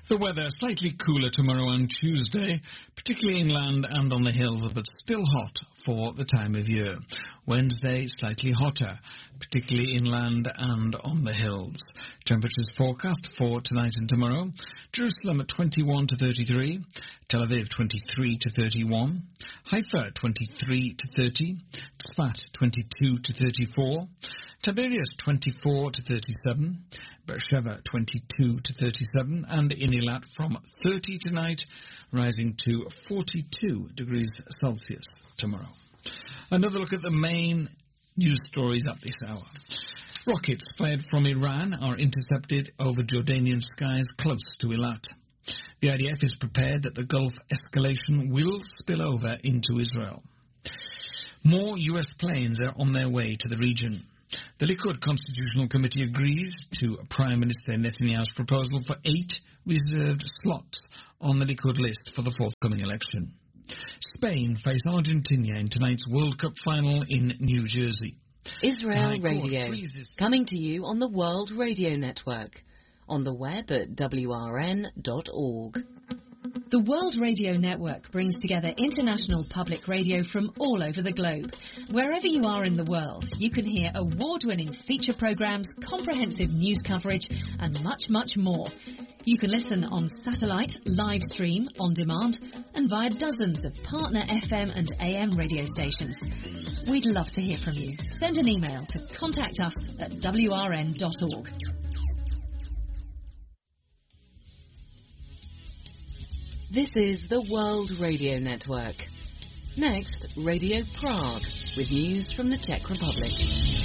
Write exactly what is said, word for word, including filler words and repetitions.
The weather slightly cooler tomorrow and Tuesday, particularly inland and on the hills, but still hot for the time of year. Wednesday, slightly hotter, particularly inland and on the hills. Temperatures forecast for tonight and tomorrow. Jerusalem at twenty-one to thirty-three, Tel Aviv twenty-three to thirty-one, Haifa twenty-three to thirty, Tzfat twenty-two to thirty-four, Tiberias twenty-four to thirty-seven, Beersheba twenty-two to thirty-seven, and in Eilat from thirty tonight, rising to forty-two degrees Celsius tomorrow. Another look at the main news stories up this hour. Rockets fired from Iran are intercepted over Jordanian skies close to Eilat. The I D F is prepared that the Gulf escalation will spill over into Israel. More U S planes are on their way to the region. The Likud Constitutional Committee agrees to Prime Minister Netanyahu's proposal for eight reserved slots on the Likud list for the forthcoming election. Spain face Argentina in tonight's World Cup final in New Jersey. Israel Radio, coming to you on the World Radio Network, on the web at W R N dot org. The World Radio Network brings together international public radio from all over the globe. Wherever you are in the world, you can hear award-winning feature programs, comprehensive news coverage, and much, much more. You can listen on satellite, live stream, on demand, and via dozens of partner F M and A M radio stations. We'd love to hear from you. Send an email to contact us at W R N dot org. This is the World Radio Network. Next, Radio Prague, with news from the Czech Republic.